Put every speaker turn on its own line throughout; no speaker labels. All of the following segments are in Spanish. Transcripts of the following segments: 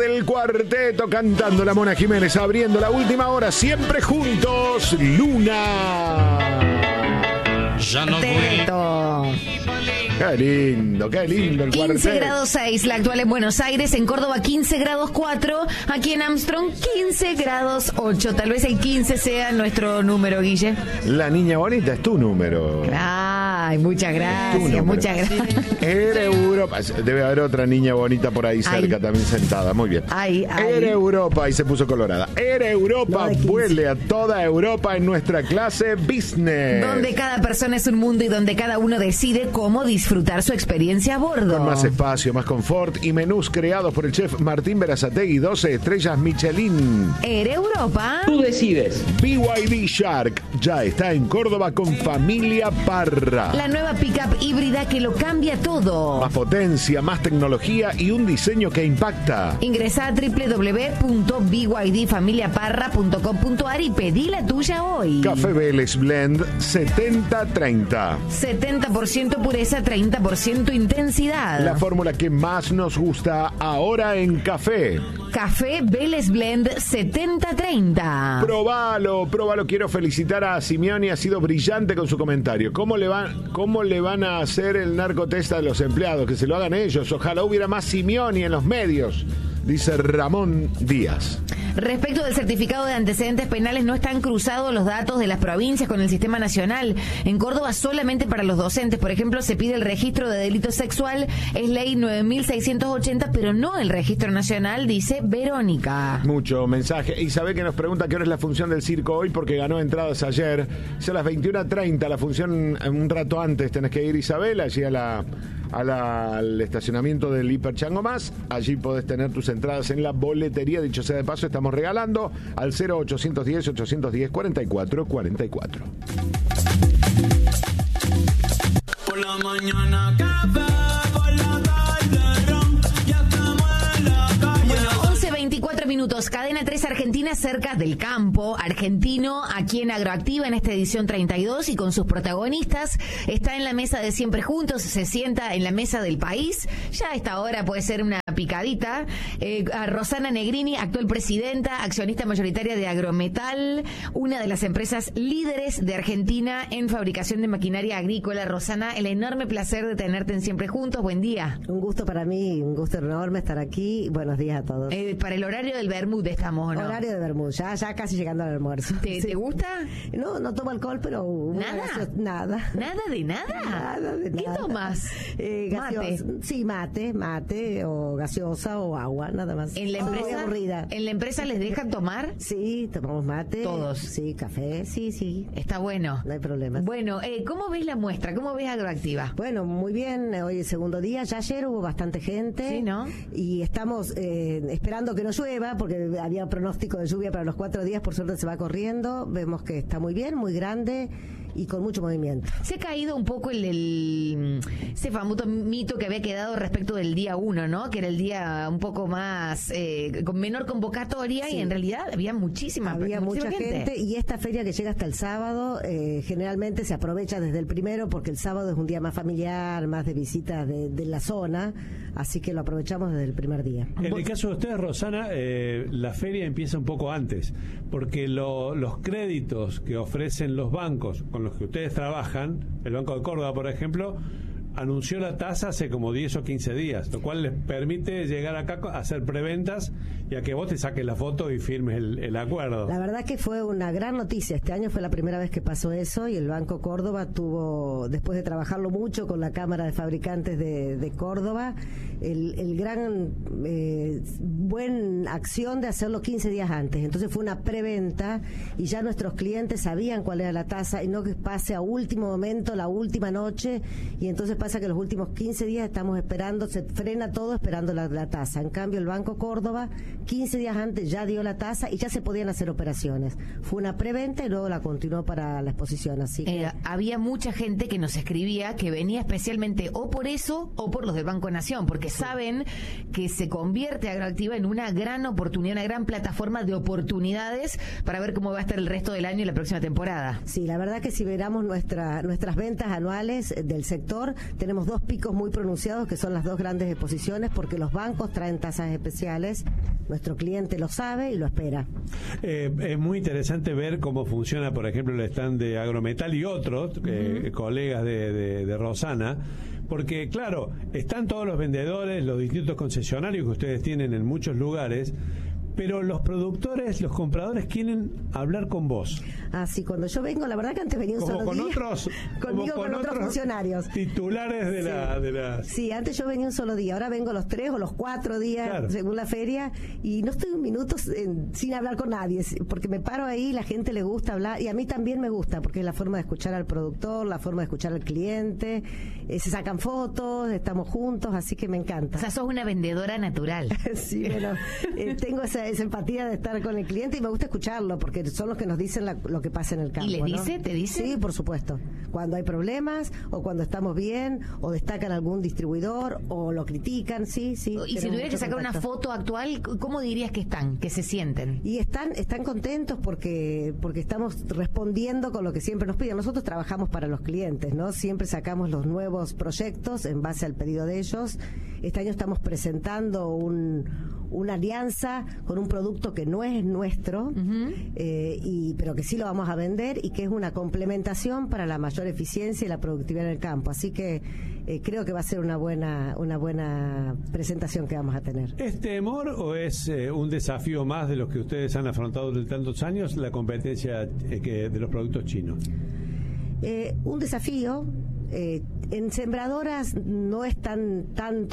del cuarteto cantando la Mona Jiménez, abriendo la última hora, siempre juntos, Luna.
Ya no voy.
Qué lindo el
15
cuarteto.
grados 6, la actual en Buenos Aires, en Córdoba 15 grados 4, aquí en Armstrong 15 grados 8. Tal vez el 15 sea nuestro número, Guille.
La niña bonita es tu número.
Ay, muchas gracias, muchas gracias.
Era Europa. Debe haber otra niña bonita por ahí cerca también sentada. Muy bien. Era Europa y se puso colorada. Era Europa, vuele a toda Europa en nuestra clase Business.
Donde cada persona es un mundo y donde cada uno decide cómo disfrutar su experiencia a bordo.
Con más espacio, más confort y menús creados por el chef Martín Berazategui, 12 estrellas Michelin.
Era Europa.
Tú decides.
BYD Shark ya está en Córdoba con Familia Parra.
La nueva pickup híbrida que lo cambia todo.
Más potencia, más tecnología y un diseño que impacta.
Ingresa a www.bydfamiliaparra.com.ar y pedí la tuya hoy.
Café Vélez Blend 70-30.
70% pureza, 30% intensidad.
La fórmula que más nos gusta ahora en café.
Café Vélez Blend 70-30.
Probalo. Quiero felicitar a Simeone, ha sido brillante con su comentario. ¿Cómo le van a hacer el narcotest a los empleados? Que se lo hagan ellos. Ojalá hubiera más Simeone en los medios, dice Ramón Díaz.
Respecto del certificado de antecedentes penales, no están cruzados los datos de las provincias con el sistema nacional. En Córdoba solamente para los docentes, por ejemplo, se pide el registro de delito sexual, es ley 9.680, pero no el registro nacional, dice Verónica.
Mucho mensaje. Isabel que nos pregunta qué hora es la función del circo hoy porque ganó entradas ayer. Es a las 21:30, la función un rato antes tenés que ir, Isabel, allí al estacionamiento del Hiper Chango Más. Allí podés tener tus entradas en la boletería. Dicho sea de paso, estamos regalando al 0810-810-4444.
Por la mañana café, por la tarde ron, ya estamos en la calle.
Bueno, 11:24 minutos. Cadena 3 Argentina, cerca del campo argentino, aquí en Agroactiva, en esta edición 32, y con sus protagonistas. Está en la mesa de Siempre Juntos, se sienta en la mesa del país. Ya a esta hora puede ser una picadita. A Rosana Negrini, actual presidenta, accionista mayoritaria de Agrometal, una de las empresas líderes de Argentina en fabricación de maquinaria agrícola. Rosana, el enorme placer de tenerte en Siempre Juntos. Buen día.
Un gusto para mí, un gusto enorme estar aquí. Buenos días a todos.
Para el horario del Bermud estamos, ¿no?
Horario de Bermud, ya casi llegando al almuerzo.
¿Te gusta?
No tomo alcohol, pero...
¿Nada? ¿Nada de nada?
Nada de nada.
¿Qué tomas?
Mate. Sí, mate o gaseosa o agua, nada más.
¿En la empresa?
Aburrida.
¿En la empresa les dejan tomar?
Sí, tomamos mate.
¿Todos?
Sí, café, sí.
Está bueno.
No hay problema.
Bueno, ¿cómo ves la muestra? ¿Cómo ves Agroactiva?
Bueno, muy bien. Hoy es el segundo día. Ya ayer hubo bastante gente.
Sí, ¿no?
Y estamos esperando que no llueva, porque había pronóstico de lluvia para los 4 días. Por suerte se va corriendo. Vemos que está muy bien, muy grande y con mucho movimiento.
Se ha caído un poco ese famoso mito que había quedado respecto del día 1, ¿no? Que era el día un poco más con menor convocatoria, sí. Y en realidad había mucha gente.
Y esta feria que llega hasta el sábado generalmente se aprovecha desde el primero, porque el sábado es un día más familiar, más de visitas de la zona, así que lo aprovechamos desde el primer día.
En el caso de ustedes, Rosana, la feria empieza un poco antes, porque los créditos que ofrecen los bancos con los que ustedes trabajan, el Banco de Córdoba, por ejemplo, anunció la tasa hace como 10 o 15 días, lo cual les permite llegar acá a hacer preventas y a que vos te saques la foto y firmes el acuerdo.
La verdad que fue una gran noticia. Este año fue la primera vez que pasó eso, y el Banco Córdoba tuvo, después de trabajarlo mucho con la Cámara de Fabricantes de Córdoba, el gran buen acción de hacerlo 15 días antes. Entonces fue una preventa y ya nuestros clientes sabían cuál era la tasa, y no que pase a último momento, la última noche, y entonces pasa que los últimos 15 días estamos esperando, se frena todo esperando la tasa. En cambio, el Banco Córdoba 15 días antes ya dio la tasa y ya se podían hacer operaciones. Fue una preventa y luego la continuó para la exposición. Así que
había mucha gente que nos escribía que venía especialmente o por eso o por los del Banco Nación, porque saben que se convierte Agroactiva en una gran oportunidad, una gran plataforma de oportunidades para ver cómo va a estar el resto del año y la próxima temporada.
Sí, la verdad que si miramos nuestras ventas anuales del sector, tenemos 2 picos muy pronunciados, que son las 2 grandes exposiciones, porque los bancos traen tasas especiales Nuestro cliente lo sabe y lo espera.
Es muy interesante ver cómo funciona, por ejemplo, el stand de Agrometal y otros colegas de Rosana, porque claro, están todos los vendedores, los distintos concesionarios que ustedes tienen en muchos lugares, pero los productores, los compradores quieren hablar con vos.
Ah, sí, cuando yo vengo, la verdad que antes venía un solo día. Conmigo, con otros funcionarios.
Titulares de la...
Sí, antes yo venía un solo día, ahora vengo los 3 o los 4 días, claro, según la feria, y no estoy un minuto sin hablar con nadie, porque me paro ahí, la gente le gusta hablar, y a mí también me gusta, porque es la forma de escuchar al productor, la forma de escuchar al cliente, se sacan fotos, estamos juntos, así que me encanta.
O sea, sos una vendedora natural.
Sí, bueno, tengo esa empatía de estar con el cliente y me gusta escucharlo, porque son los que nos dicen lo que pasa en el campo.
¿Y les dice? ¿Te dice?
Sí, por supuesto. Cuando hay problemas, o cuando estamos bien, o destacan algún distribuidor, o lo critican, sí.
Y si tuvieras que sacar una foto actual, ¿cómo dirías que están, que se sienten?
Y están contentos porque estamos respondiendo con lo que siempre nos piden. Nosotros trabajamos para los clientes, ¿no? Siempre sacamos los nuevos proyectos en base al pedido de ellos. Este año estamos presentando una alianza con un producto que no es nuestro, pero que sí lo vamos a vender y que es una complementación para la mayor eficiencia y la productividad en el campo. Así que creo que va a ser una buena presentación que vamos a tener.
¿Es temor o es un desafío más de los que ustedes han afrontado durante tantos años, la competencia de los productos chinos?
Un desafío. En sembradoras no es tan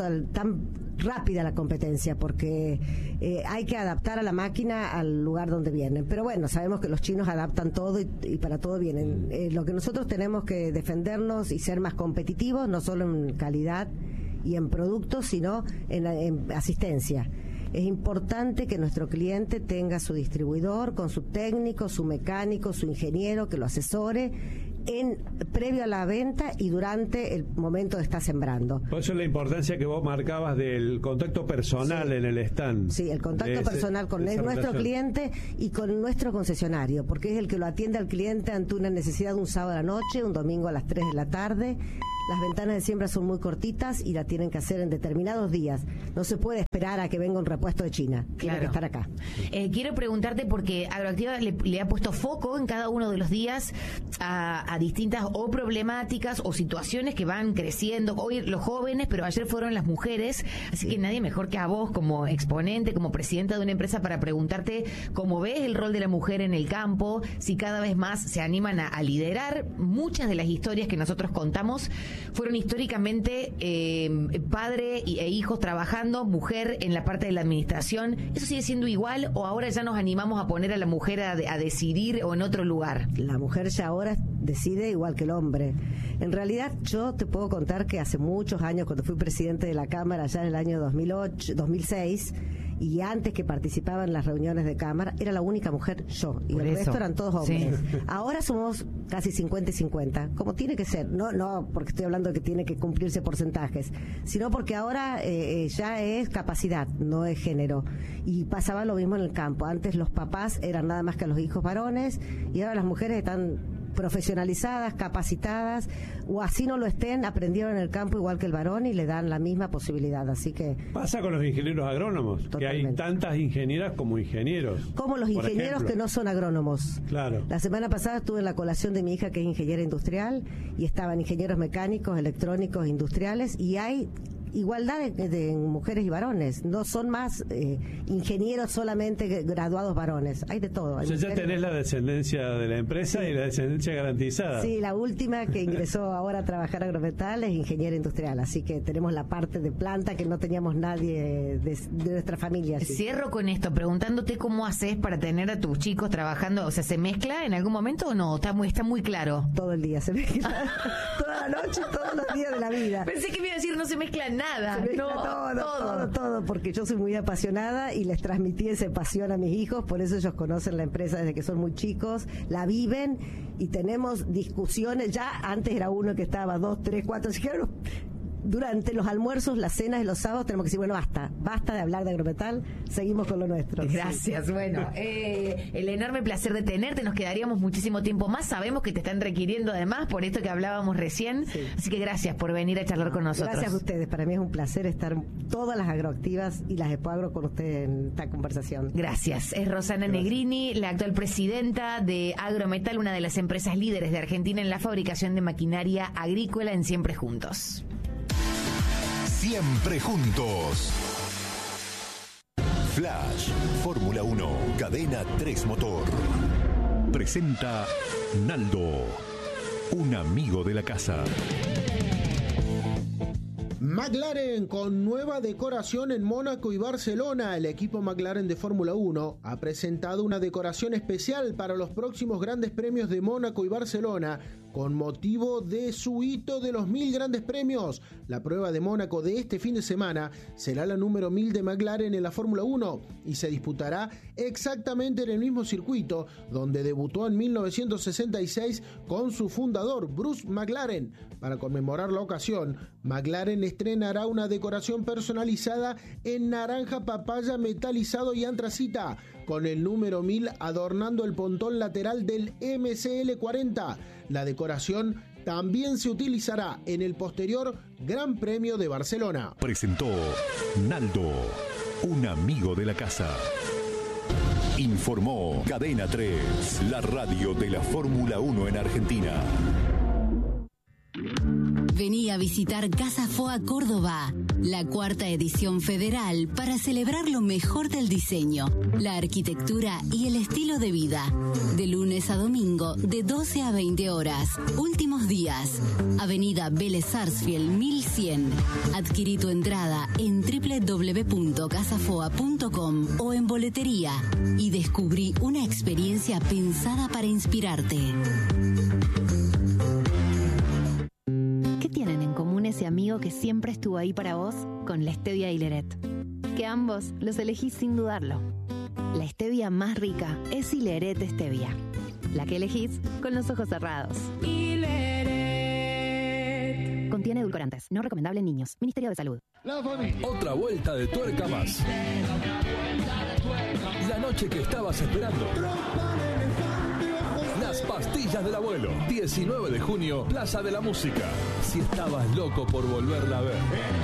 rápida la competencia, porque hay que adaptar a la máquina al lugar donde vienen. Pero bueno, sabemos que los chinos adaptan todo y para todo vienen. Lo que nosotros tenemos que defendernos y ser más competitivos, no solo en calidad y en productos, sino en asistencia. Es importante que nuestro cliente tenga su distribuidor con su técnico, su mecánico, su ingeniero que lo asesore previo a la venta y durante el momento de estar sembrando.
Por eso es la importancia que vos marcabas del contacto personal en el stand.
Sí, el contacto personal con nuestro cliente y con nuestro concesionario, porque es el que lo atiende al cliente ante una necesidad de un sábado a la noche, un domingo a las 3 de la tarde. Las ventanas de siembra son muy cortitas y la tienen que hacer en determinados días. No se puede esperar a que venga un repuesto de China. Tiene que estar acá.
Quiero preguntarte, porque Agroactiva le ha puesto foco en cada uno de los días a distintas o problemáticas o situaciones que van creciendo. Hoy los jóvenes, pero ayer fueron las mujeres. Así que nadie mejor que a vos, como exponente, como presidenta de una empresa, para preguntarte cómo ves el rol de la mujer en el campo, si cada vez más se animan a liderar. Muchas de las historias que nosotros contamos fueron históricamente padre e hijos trabajando, mujer en la parte de la administración. ¿Eso sigue siendo igual o ahora ya nos animamos a poner a la mujer a decidir o en otro lugar?
La mujer ya ahora decide igual que el hombre. En realidad yo te puedo contar que hace muchos años, cuando fui presidente de la Cámara, ya en el año 2006, y antes que participaba en las reuniones de Cámara, era la única mujer yo, y el resto eran todos hombres. Sí. Ahora somos casi 50 y 50, como tiene que ser, no porque estoy hablando de que tiene que cumplirse porcentajes, sino porque ahora ya es capacidad, no es género. Y pasaba lo mismo en el campo. Antes los papás eran nada más que los hijos varones, y ahora las mujeres están profesionalizadas, capacitadas, o así no lo estén, aprendieron en el campo igual que el varón y le dan la misma posibilidad. Así que
pasa con los ingenieros agrónomos, totalmente. Que hay tantas ingenieras como ingenieros.
Como los ingenieros que no son agrónomos.
Claro.
La semana pasada estuve en la colación de mi hija, que es ingeniera industrial, y estaban ingenieros mecánicos, electrónicos, industriales, y hay igualdad de mujeres y varones. No son más ingenieros solamente graduados varones. Hay de todo.
O sea, ya tenés la descendencia de la empresa, sí, y la descendencia garantizada.
Sí, la última que ingresó ahora a trabajar Agrometal es ingeniera industrial. Así que tenemos la parte de planta que no teníamos nadie de nuestra familia. ¿Sí?
Cierro con esto, preguntándote cómo haces para tener a tus chicos trabajando. O sea, ¿se mezcla en algún momento o no? Está muy claro.
Todo el día se mezcla. Toda la noche, todos los días de la vida.
Pensé que me iba a decir no se mezcla nada.
Todo, porque yo soy muy apasionada y les transmití esa pasión a mis hijos, por eso ellos conocen la empresa desde que son muy chicos, la viven y tenemos discusiones. Ya antes era uno que estaba 2, 3, 4, durante los almuerzos, las cenas de los sábados tenemos que decir, bueno, basta de hablar de agrometal, seguimos con lo nuestro.
Gracias, sí. Bueno, el enorme placer de tenerte, nos quedaríamos muchísimo tiempo más, sabemos que te están requiriendo además por esto que hablábamos recién, sí. Así que gracias por venir a charlar con nosotros.
Gracias a ustedes, para mí es un placer estar todas las agroactivas y las Expoagro con ustedes en esta conversación.
Gracias, es Rosana Negrini, la actual presidenta de Agrometal, una de las empresas líderes de Argentina en la fabricación de maquinaria agrícola en Siempre Juntos.
Siempre Juntos. Flash, Fórmula 1, Cadena 3 Motor. Presenta Naldo, un amigo de la casa.
McLaren con nueva decoración en Mónaco y Barcelona. El equipo McLaren de Fórmula 1 ha presentado una decoración especial para los próximos grandes premios de Mónaco y Barcelona con motivo de su hito de los 1000 grandes premios. La prueba de Mónaco de este fin de semana será la número 1000 de McLaren en la Fórmula 1 y se disputará exactamente en el mismo circuito donde debutó en 1966 con su fundador, Bruce McLaren. Para conmemorar la ocasión, McLaren estrenará una decoración personalizada en naranja papaya metalizado y antracita, con el número 1000 adornando el pontón lateral del MCL40. La decoración también se utilizará en el posterior Gran Premio de Barcelona.
Presentó Naldo, un amigo de la casa. Informó Cadena 3, la radio de la Fórmula 1 en Argentina.
Vení a visitar Casa Foa Córdoba, la 4ª edición federal para celebrar lo mejor del diseño, la arquitectura y el estilo de vida. De lunes a domingo, de 12 a 20 horas. Últimos días. Avenida Vélez Sarsfield 1100. Adquirí tu entrada en www.casafoa.com o en boletería y descubrí una experiencia pensada para inspirarte.
¿Qué tienen en común ese amigo que siempre estuvo ahí para vos con la stevia y Leret? Que ambos los elegís sin dudarlo. La stevia más rica es Ileret Stevia, la que elegís con los ojos cerrados. Ileret. Contiene edulcorantes, no recomendable en niños. Ministerio de Salud.
Otra vuelta de tuerca más. La noche que estabas esperando. Las pastillas del abuelo. 19 de junio, Plaza de la Música. Si estabas loco por volverla a ver.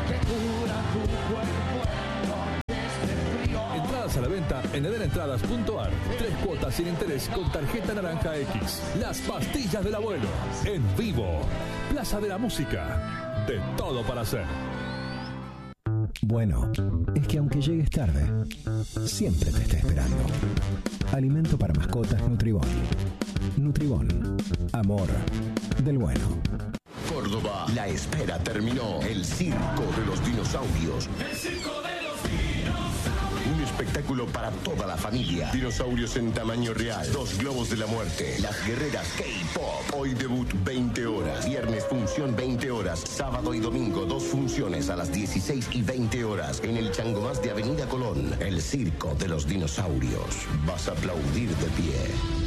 Entradas a la venta en edenentradas.ar. 3 cuotas sin interés con tarjeta naranja X. Las pastillas del abuelo. En vivo. Plaza de la Música. De todo para hacer.
Bueno, es que aunque llegues tarde, siempre te está esperando. Alimento para mascotas Nutribón. Nutribón. Amor del bueno.
Córdoba, la espera terminó. El Circo de los Dinosaurios.
El circo de los dinosaurios.
Un espectáculo para toda la familia. Dinosaurios en tamaño real. 2 globos de la muerte. Las guerreras K-Pop. Hoy debut 20 horas. Viernes función 20 horas. Sábado y domingo 2 funciones a las 16 y 20 horas. En el Changomás de Avenida Colón. El Circo de los Dinosaurios. Vas a aplaudir de pie.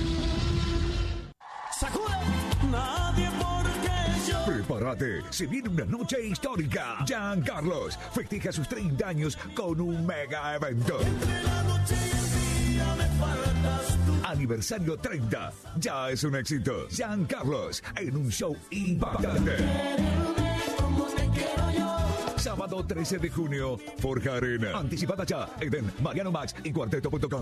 Nadie porque yo.
Prepárate, se viene una noche histórica. Giancarlos festeja sus 30 años con un mega evento.
Entre la noche y el día me faltas tú.
Aniversario 30, ya es un éxito. Giancarlos en un show impactante. Sábado 13 de junio, Forja Arena. Anticipada ya, Eden, Mariano Max y Cuarteto.com.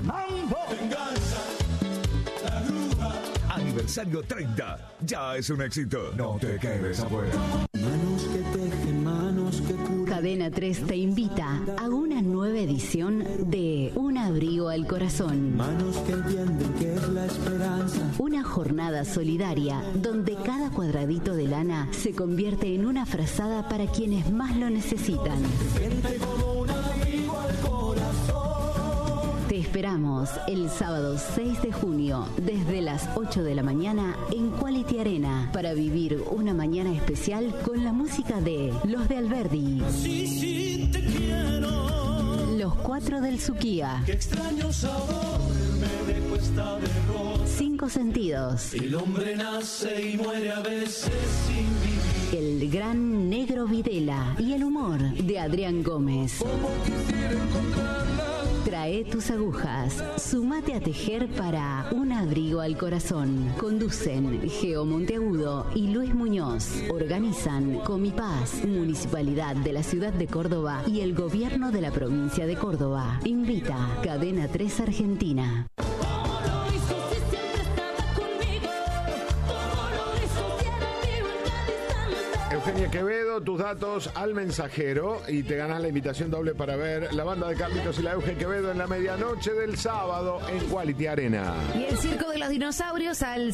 Aniversario 30, ya es un éxito. No te quedes afuera.
Manos que tejen, manos que curan.
Cadena 3 te invita a una nueva edición de Un abrigo al corazón.
Manos que entienden que es la esperanza.
Una jornada solidaria donde cada cuadradito de lana se convierte en una frazada para quienes más lo necesitan.
Siente como un abrigo al corazón.
Te esperamos el sábado 6 de junio desde las 8 de la mañana en Quality Arena para vivir una mañana especial con la música de Los de Alberdi.
Sí, sí, te quiero.
Los 4 del Suquía.
Qué extraño sabor. me dejó esta derrota.
5 sentidos.
El hombre nace y muere a veces sin vivir.
El gran Negro Videla y el humor de Adrián Gómez. Trae tus agujas, sumate a tejer para Un Abrigo al Corazón. Conducen Geo Monteagudo y Luis Muñoz. Organizan Comipaz, Municipalidad de la Ciudad de Córdoba y el Gobierno de la Provincia de Córdoba. Invita Cadena 3 Argentina.
Eugenia Quevedo, tus datos al mensajero y te ganas la invitación doble para ver la banda de Carlitos y la Euge Quevedo en la medianoche del sábado en Quality Arena.
Y el Circo de los Dinosaurios al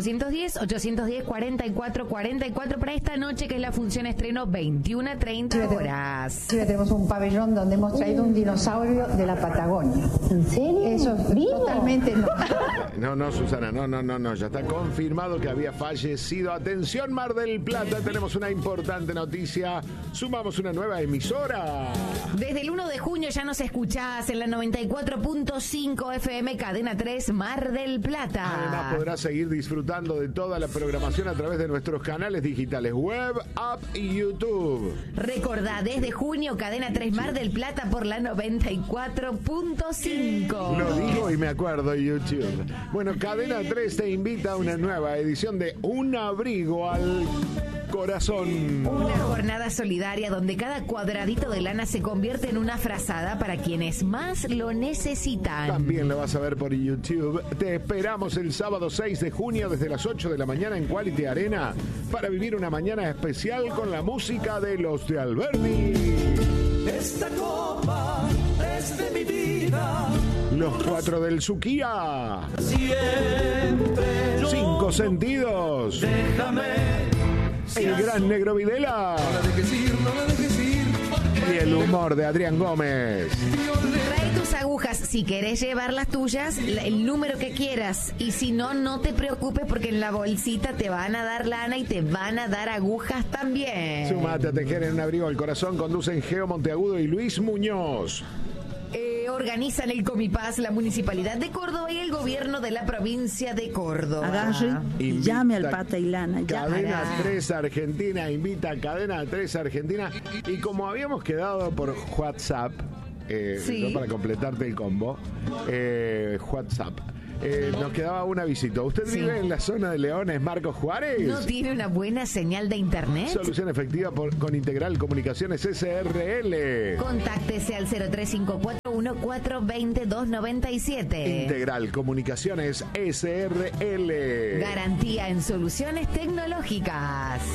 0810-810-4444 para esta noche, que es la función estreno 21 a 30 horas.
Sí, tenemos un pabellón donde hemos traído un dinosaurio de la Patagonia.
¿En serio?
Eso es totalmente no.
No, Susana, no, ya está confirmado que había fallecido. Atención, Mar del Plata, tenemos una importante noticia. Sumamos una nueva emisora.
Desde el 1 de junio ya nos escuchás en la 94.5 FM Cadena 3 Mar del Plata.
Además podrás seguir disfrutando de toda la programación a través de nuestros canales digitales web, app y YouTube.
Recordá, desde junio Cadena 3 Mar del Plata por la 94.5.
Lo digo y me acuerdo, YouTube. Bueno, Cadena 3 te invita a una nueva edición de Un Abrigo al Corazón.
Una jornada solidaria donde cada cuadradito de lana se convierte en una frazada para quienes más lo necesitan.
También lo vas a ver por YouTube. Te esperamos el sábado 6 de junio desde las 8 de la mañana en Quality Arena para vivir una mañana especial con la música de los de Alberdi.
Esta copa es de mi vida.
Los 4 del Suquía.
Siempre.
5 sentidos.
Déjame.
El gran Negro Videla.
No la dejes ir.
Y el humor de Adrián Gómez.
Trae tus agujas si querés llevar las tuyas, el número que quieras. Y si no, no te preocupes porque en la bolsita te van a dar lana y te van a dar agujas también.
Sumate a tejer en Un Abrigo al Corazón. Conducen Geo Monteagudo y Luis Muñoz.
Organizan el Comipaz, la Municipalidad de Córdoba y el Gobierno de la Provincia de Córdoba.
Agarre y llame al Pata y Lana.
Cadena 3 Argentina invita a Cadena 3 Argentina. Y como habíamos quedado por WhatsApp,
sí,
¿no? Para completarte el combo, WhatsApp. Nos quedaba una visita. ¿Usted vive en la zona de Leones, Marcos Juárez?
¿No tiene una buena señal de internet?
Solución efectiva con Integral Comunicaciones SRL.
Contáctese al 0354-1420-297.
Integral Comunicaciones SRL.
Garantía en soluciones tecnológicas.